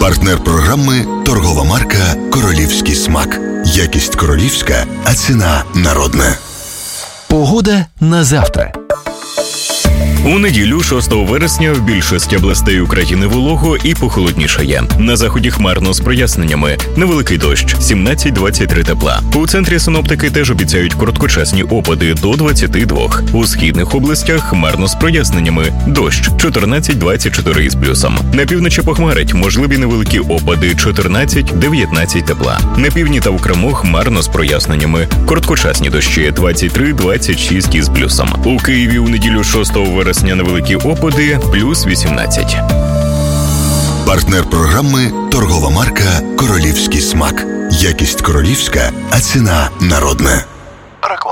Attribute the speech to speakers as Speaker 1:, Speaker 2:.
Speaker 1: Партнер програми – торгова марка «Королівський смак». Якість королівська, а ціна народна.
Speaker 2: Погода на завтра.
Speaker 3: У неділю, 6 вересня, в більшості областей України волого і похолоднішає. На заході хмарно з проясненнями. Невеликий дощ – 17-23 тепла. У центрі синоптики теж обіцяють короткочасні опади до 22. У східних областях хмарно з проясненнями. Дощ – 14-24 із плюсом. На півночі похмарить, можливі невеликі опади – 14-19 тепла. На півдні та в Криму хмарно з проясненнями. Короткочасні дощі – 23-26 із плюсом. У Києві у неділю 6 вересня невеликі опади – плюс 18.
Speaker 1: Партнер програми – торгова марка «Королівський смак». Якість королівська, а ціна народна.